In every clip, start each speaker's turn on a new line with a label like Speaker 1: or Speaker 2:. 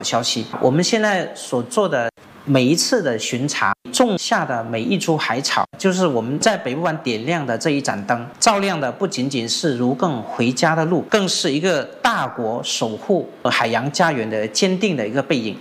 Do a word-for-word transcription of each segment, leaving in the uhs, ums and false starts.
Speaker 1: 消息。我们现在所做的每一次的巡查，种下的每一株海草，就是我们在北部湾点亮的这一盏灯，照亮的不仅仅是卢更回家的路，更是一个大国守护海洋家园的坚定的一个背影。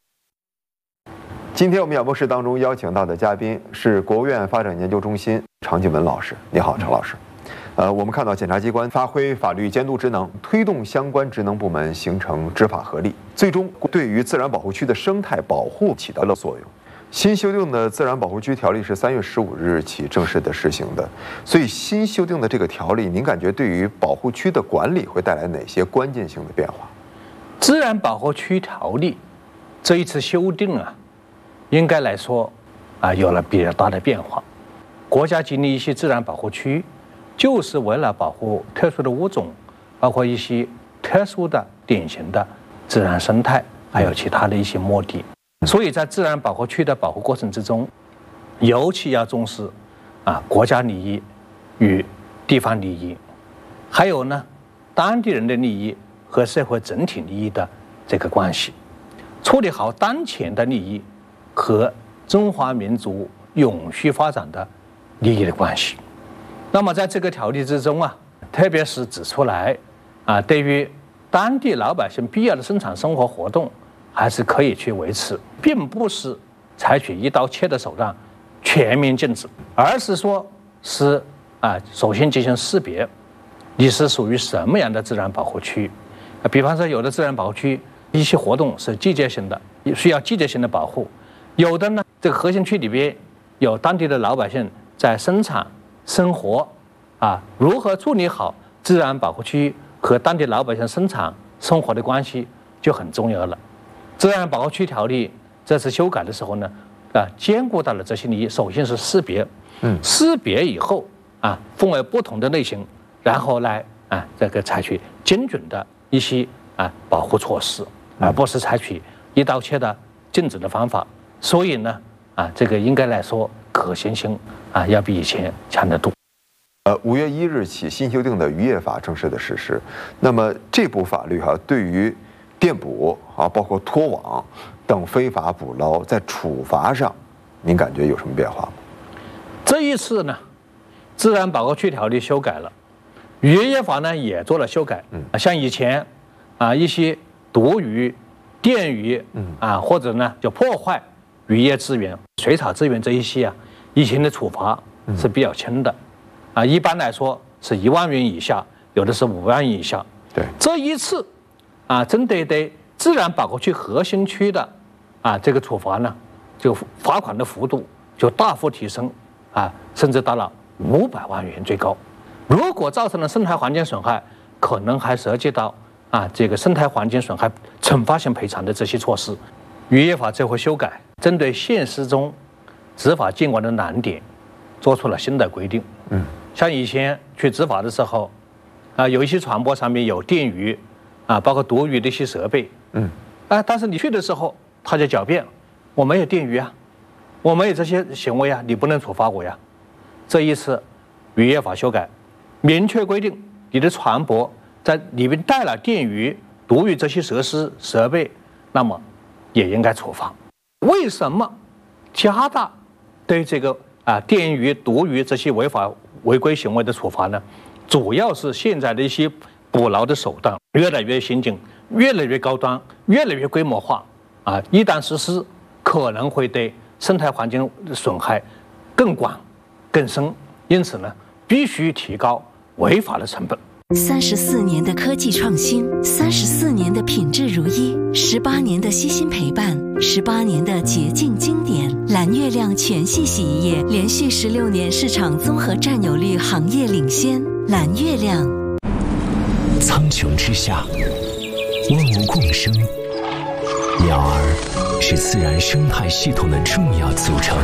Speaker 2: 今天我们演播室当中邀请到的嘉宾是国务院发展研究中心常进文老师。你好，常老师。呃，我们看到检察机关发挥法律监督职能，推动相关职能部门形成执法合力，最终对于自然保护区的生态保护起到了作用。新修订的自然保护区条例是三月十五日起正式的实行的，所以新修订的这个条例，您感觉对于保护区的管理会带来哪些关键性的变化？
Speaker 3: 自然保护区条例这一次修订啊，应该来说啊有了比较大的变化。国家建立一些自然保护区，就是为了保护特殊的物种，包括一些特殊的典型的自然生态，还有其他的一些目的。所以在自然保护区的保护过程之中，尤其要重视啊国家利益与地方利益，还有呢当地人的利益和社会整体利益的这个关系，处理好当前的利益和中华民族永续发展的利益的关系。那么在这个条例之中啊，特别是指出来啊，对于当地老百姓必要的生产生活活动，还是可以去维持，并不是采取一刀切的手段全面禁止，而是说是啊，首先进行识别，你是属于什么样的自然保护区。比方说，有的自然保护区一些活动是季节性的，需要季节性的保护；有的呢，这个核心区里边有当地的老百姓在生产生活，啊，如何处理好自然保护区和当地老百姓生产生活的关系就很重要了。自然保护区条例这次修改的时候呢，啊，兼顾到了这些利益。首先是识别，嗯，识别以后啊，分为不同的类型，然后来啊，这个采取精准的一些啊保护措施，而不是采取一刀切的禁止的方法。所以呢，啊，这个应该来说可行性啊要比以前强得多。
Speaker 2: 呃，五月一日起，新修订的渔业法正式的实施。那么这部法律哈、啊，对于电捕啊，包括拖网等非法捕捞，在处罚上，您感觉有什么变化吗？
Speaker 3: 这一次呢，自然保护区条例修改了，渔业法呢也做了修改。嗯，像以前啊一些毒鱼、电鱼，嗯啊或者呢就破坏渔业资源、水草资源这一些啊，以前的处罚是比较轻的，啊一般来说是一万元以下，有的是五万元以下。
Speaker 2: 对，
Speaker 3: 这一次。啊，针对对自然保护区核心区的啊这个处罚呢，就罚款的幅度就大幅提升啊，甚至到了五百万元最高。如果造成了生态环境损害，可能还涉及到啊这个生态环境损害惩罚性赔偿的这些措施。渔业法这回修改，针对现实中执法监管的难点，做出了新的规定。嗯，像以前去执法的时候，啊有一些船舶上面有电鱼。啊，包括毒鱼的一些设备，嗯，啊，但是你去的时候，他就狡辩，我没有电鱼啊，我没有这些行为啊，你不能处罚我呀。这一次渔业法修改，明确规定，你的船舶在里面带了电鱼、毒鱼这些设施设备，那么也应该处罚。为什么加大对这个啊电鱼、毒鱼这些违法违规行为的处罚呢？主要是现在的一些捕捞的手段越来越先进，越来越高端，越来越规模化啊！一旦实施，可能会对生态环境损害更广、更深。因此呢，必须提高违法的成本。
Speaker 4: 三十四年的科技创新，三十四年的品质如一，十八年的悉心陪伴，十八年的洁净经典。蓝月亮全系洗衣液连续十六年市场综合占有率行业领先。蓝月亮。
Speaker 5: 苍穹之下，万物共生，鸟儿是自然生态系统的重要组成。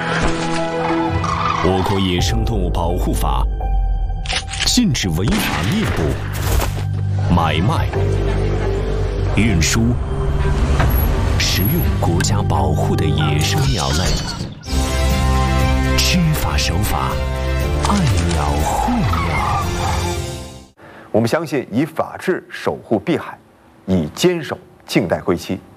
Speaker 5: 我国野生动物保护法禁止违法猎捕、买卖、运输、食用国家保护的野生鸟类，知法守法，爱鸟护鸟。
Speaker 2: 我们相信，以法治守护碧海，以坚守静待归期。